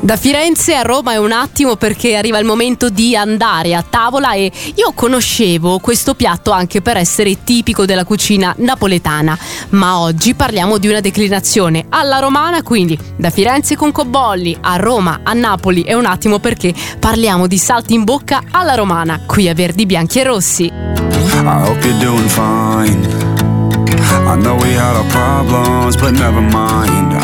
Da Firenze a Roma è un attimo, perché arriva il momento di andare a tavola e io conoscevo questo piatto anche per essere tipico della cucina napoletana, ma oggi parliamo di una declinazione alla romana, quindi da Firenze con Cobolli a Roma a Napoli è un attimo, perché parliamo di salti in bocca alla romana qui a Verdi, Bianchi e Rossi. I hope you're doing fine. I know we had our problems, but never mind.